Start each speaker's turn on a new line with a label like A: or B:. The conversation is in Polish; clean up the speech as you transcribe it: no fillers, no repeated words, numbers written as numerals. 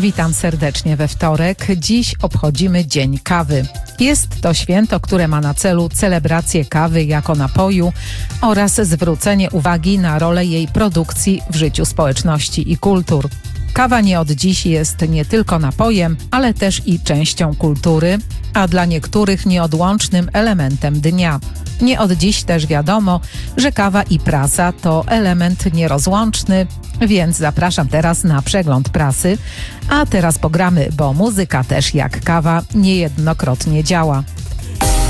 A: Witam serdecznie we wtorek. Dziś obchodzimy Dzień Kawy. Jest to święto, które ma na celu celebrację kawy jako napoju oraz zwrócenie uwagi na rolę jej produkcji w życiu społeczności i kultur. Kawa nie od dziś jest nie tylko napojem, ale też i częścią kultury, a dla niektórych nieodłącznym elementem dnia. Nie od dziś też wiadomo, że kawa i prasa to element nierozłączny, więc zapraszam teraz na przegląd prasy. A teraz pogramy, bo muzyka też jak kawa niejednokrotnie działa.